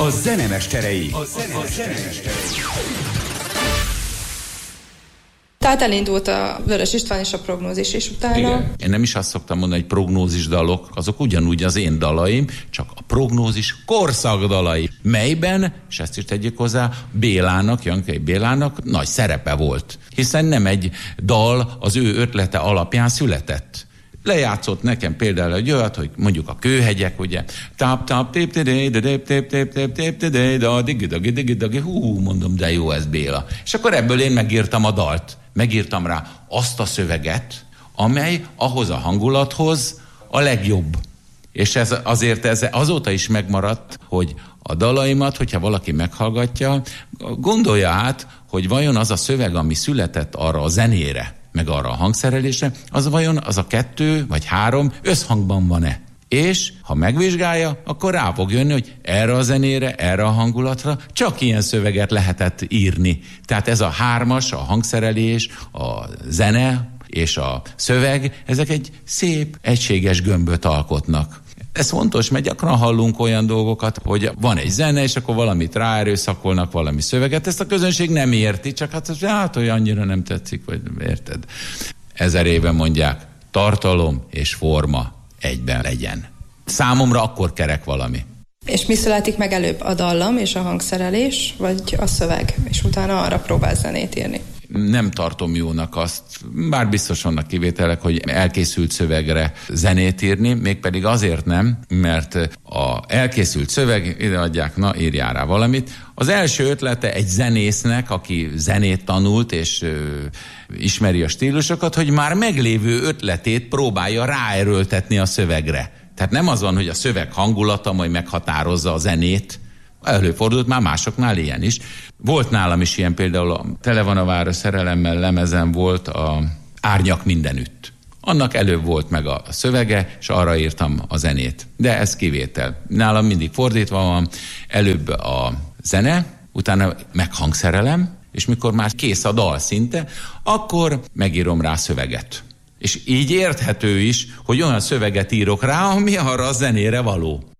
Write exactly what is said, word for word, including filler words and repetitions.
A zenemesterei. A zenemesterei. Tehát elindult a Vörös István és a prognózis is utána. Igen. Én nem is azt szoktam mondani, hogy prognózis dalok, azok ugyanúgy az én dalaim, csak a prognózis korszak dalai, melyben, és ezt is tegyük hozzá, Bélának, Jankei Bélának nagy szerepe volt. Hiszen nem egy dal az ő ötlete alapján született. Lejátszott nekem például egy olyat, hogy mondjuk a Kőhegyek, ugye, tap tap tép tép tép tép tép tép tép tép digi dagi digi dagi, hú, mondom, de jó ez Béla. És akkor ebből én megírtam a dalt. Megírtam rá azt a szöveget, amely ahhoz a hangulathoz a legjobb. És ez azért ez azóta is megmaradt, hogy a dalaimat, hogyha valaki meghallgatja, gondolja át, hogy vajon az a szöveg, ami született arra a zenére, meg arra a hangszerelésre, az vajon az a kettő vagy három összhangban van-e? És ha megvizsgálja, akkor rá fog jönni, hogy erre a zenére, erre a hangulatra csak ilyen szöveget lehetett írni. Tehát ez a hármas, a hangszerelés, a zene és a szöveg, ezek egy szép, egységes gömböt alkotnak. Ez fontos, mert gyakran hallunk olyan dolgokat, hogy van egy zene, és akkor valamit ráerőszakolnak, valami szöveget. Ezt a közönség nem érti, csak hát, hát hogy annyira nem tetszik, vagy érted. Ezer éve mondják, tartalom és forma egyben legyen. Számomra akkor kerek valami. És mi születik meg előbb? A dallam és a hangszerelés, vagy a szöveg? És utána arra próbál zenét írni? Nem tartom jónak azt, bár biztos vannak kivételek, hogy elkészült szövegre zenét írni, mégpedig azért nem, mert a elkészült szöveg, ide adják, na írjál rá valamit. Az első ötlete egy zenésznek, aki zenét tanult és ö, ismeri a stílusokat, hogy már meglévő ötletét próbálja ráerőltetni a szövegre. Tehát nem az van, hogy a szöveg hangulata majd meghatározza a zenét. Előfordult már másoknál ilyen is. Volt nálam is ilyen, például a Tele van a város szerelemmel lemezen volt a Árnyak mindenütt. Annak előbb volt meg a szövege, és arra írtam a zenét. De ez kivétel. Nálam mindig fordítva van, előbb a zene, utána meghangszerelem, és mikor már kész a dal szinte, akkor megírom rá szöveget. És így érthető is, hogy olyan szöveget írok rá, ami arra a zenére való.